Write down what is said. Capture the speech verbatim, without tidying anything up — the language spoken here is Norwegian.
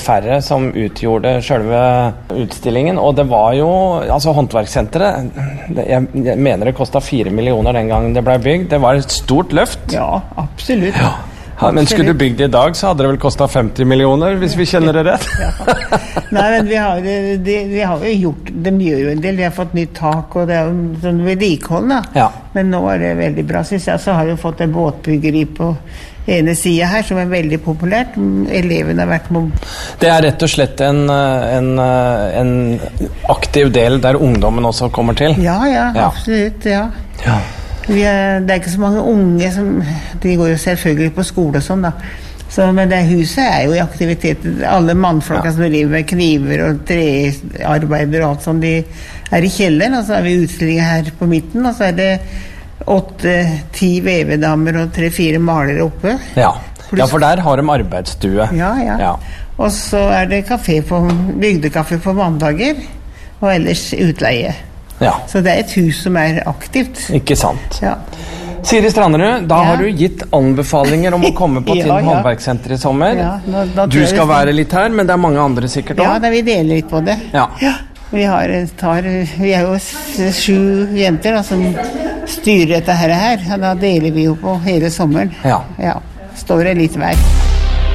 færre som utgjorde selve utstillingen, og det var jo, altså håndverkssenteret, jeg, jeg mener det kostet fire millioner den gangen det ble bygd, det var et stort løft. Ja, absolutt. Ja. Ja, men skulle du bygd det i dag, så hadde det vel kostet femti millioner, hvis vi kjenner det rett. Ja. Nei, men vi har, det, vi har jo gjort, de gjør jo en del, vi har fått nytt tak, og det er jo sånn vedlikehold da. Ja. Men nå er det veldig bra, synes jeg. Så har vi fått en båtbyggeri på ene siden her, som er veldig populært. Elevene har vært med. Det er rett og slett en, en, en aktiv del der ungdommen også kommer til. Ja, ja, ja. Absolutt, ja. Ja. Vi er, det er ikke så mange unge som, de går jo selvfølgelig på skole og sånn da, så, men det huset er jo i aktivitet. Alle mannfolka ja. Som driver med kniver og trearbeider og alt sånt, de er i kjelleren, og så er vi utstillinger her på midten, og så er det åtte, ti vevedamer og tre, fire malere oppe. Ja. Ja, for der har de arbeidsstue. Ja, ja, ja. Og så er det kafé på, bygdekaffe på mandager, og ellers utleie. Ja. Så det er et hus som er aktivt. Ikke sant. Ja. Siri Stranderud, da ja. Har du gitt anbefalinger om å komme på ja, Tinn ja. håndverkssenter i sommer. Ja, da, da du skal være litt her, men det er mange andre sikkert også. Ja, da vi deler litt på det. Ja. Ja. Vi, har, tar, vi er jo sju jenter da, som styrer dette her, og da deler vi jo på hele sommeren. Ja. Ja. Står det litt hver.